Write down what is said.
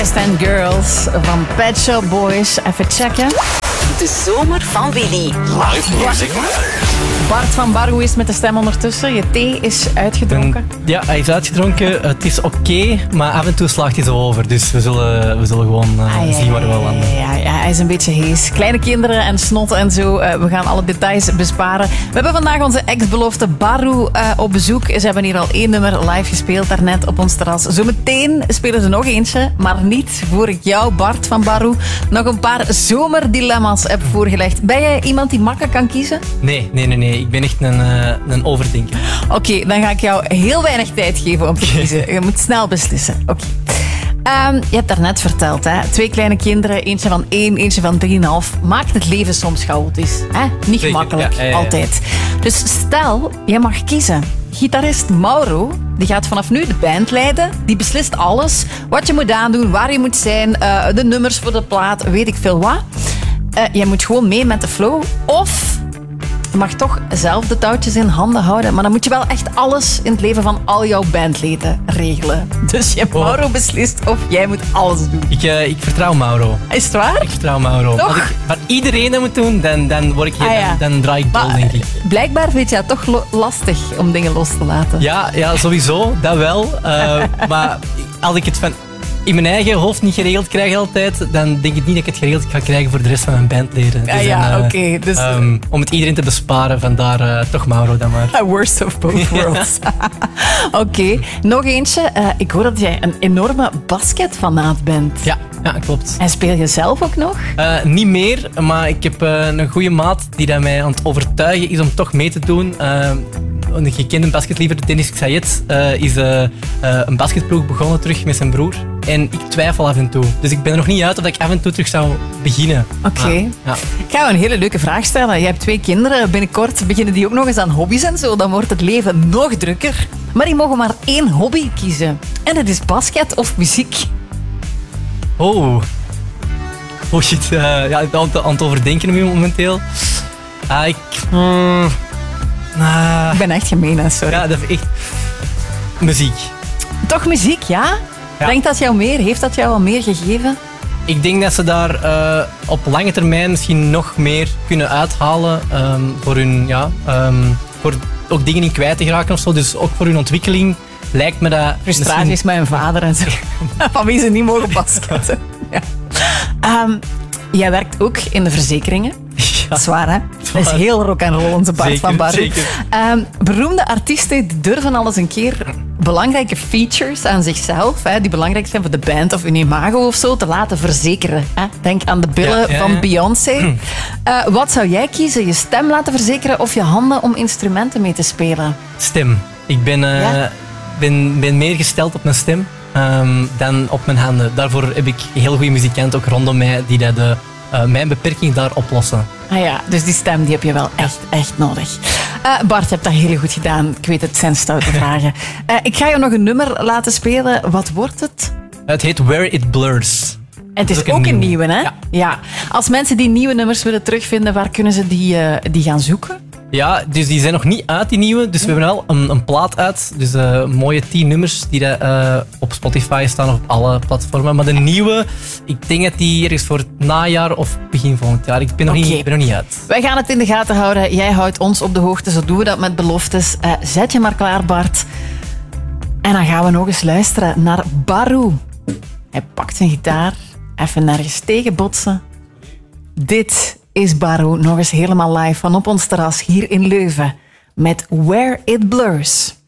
West End Girls van Pet Shop Boys. Even checken. De zomer van Willy. Live music. Bart van Barroe is met de stem ondertussen. Je thee is uitgedronken. Ja, hij is uitgedronken. Het is oké, maar af en toe slaagt hij zo over. Dus we zullen gewoon zien waar we landen. Ja, hij is een beetje hees. Kleine kinderen en snot en zo. We gaan alle details besparen. We hebben vandaag onze ex-belofte Barroe op bezoek. Ze hebben hier al 1 nummer live gespeeld daarnet op ons terras. Zometeen spelen ze nog eentje, maar niet voor ik jou, Bart van Barroe, nog een paar zomerdilemma's heb voorgelegd. Ben jij iemand die makkelijk kan kiezen? Nee. Ik ben echt een overdenker. Oké, dan ga ik jou heel weinig tijd geven om te kiezen. Je moet snel beslissen. Oké. Je hebt daarnet verteld, hè? 2 kleine kinderen, eentje van 1, eentje van 3,5. Maakt het leven soms chaotisch. Hè? Niet Zeker, gemakkelijk, ja. altijd. Dus stel, je mag kiezen. Gitarist Mauro, die gaat vanaf nu de band leiden. Die beslist alles. Wat je moet aandoen, waar je moet zijn, de nummers voor de plaat, weet ik veel wat. Je moet gewoon mee met de flow. Of je mag toch zelf de touwtjes in handen houden, maar dan moet je wel echt alles in het leven van al jouw bandleden regelen. Dus je hebt Mauro beslist of jij moet alles doen. Ik vertrouw Mauro. Is het waar? Ik vertrouw Mauro. Toch? Als ik wat iedereen dat moet doen, dan word ik dan draai ik dol, denk ik. Blijkbaar vind je het toch lastig om dingen los te laten. Ja, sowieso. Dat wel. Maar als ik het van in mijn eigen hoofd niet geregeld krijg altijd, dan denk ik niet dat ik het geregeld ga krijgen voor de rest van mijn bandleden. Oké. Dus om het iedereen te besparen, vandaar toch Mauro dan maar. A worst of both worlds. Oké, nog eentje. Ik hoor dat jij een enorme basketfanaat bent. Ja, klopt. En speel je zelf ook nog? Niet meer, maar ik heb een goede maat die dat mij aan het overtuigen is om toch mee te doen. Een gekende basketliever, Dennis Xayet, is een basketploeg begonnen terug met zijn broer. En ik twijfel af en toe. Dus ik ben er nog niet uit of ik af en toe terug zou beginnen. Oké. Ja. Ik ga je een hele leuke vraag stellen. Je hebt 2 kinderen. Binnenkort beginnen die ook nog eens aan hobby's en zo. Dan wordt het leven nog drukker. Maar die mogen maar 1 hobby kiezen. En dat is basket of muziek. Oh shit. Ik ben aan het overdenken nu momenteel. Ik ben echt gemeen, hè, sorry. Ja, dat is echt muziek. Toch muziek, ja? Denkt dat jou meer? Heeft dat jou al meer gegeven? Ik denk dat ze daar op lange termijn misschien nog meer kunnen uithalen voor hun, voor ook dingen niet kwijt te geraken of zo. Dus ook voor hun ontwikkeling lijkt me dat... Frustraties met mijn vader en zo. Van wie ze niet mogen basketten. Ja. Jij werkt ook in de verzekeringen. Ja. Zwaar, hè? Dat is heel rock and roll, onze Bart van Barroe. Beroemde artiesten die durven al eens een keer belangrijke features aan zichzelf, die belangrijk zijn voor de band of hun imago of zo, te laten verzekeren. Denk aan de billen van Beyoncé. Wat zou jij kiezen? Je stem laten verzekeren of je handen om instrumenten mee te spelen? Stem. Ik ben meer gesteld op mijn stem dan op mijn handen. Daarvoor heb ik heel goede muzikanten ook rondom mij die dat mijn beperking daar oplossen. Dus die stem die heb je wel echt nodig. Bart, je hebt dat heel goed gedaan. Ik weet het zijn stoute vragen. Ik ga je nog een nummer laten spelen. Wat wordt het? Het heet Where It Blurs. En het is ook een nieuwe, hè? Ja. Als mensen die nieuwe nummers willen terugvinden, waar kunnen ze die gaan zoeken? Ja, dus die zijn nog niet uit, die nieuwe. Dus we hebben al een plaat uit. Dus mooie 10 nummers die op Spotify staan of op alle platformen. Maar de nieuwe, ik denk dat die ergens voor het najaar of begin volgend jaar. Ik ben nog niet uit. Wij gaan het in de gaten houden. Jij houdt ons op de hoogte. Zo doen we dat met beloftes. Zet je maar klaar, Bart. En dan gaan we nog eens luisteren naar Barroe. Hij pakt zijn gitaar. Even nergens tegen botsen. Dit is Barroe nog eens helemaal live van op ons terras hier in Leuven met Where It Blurs.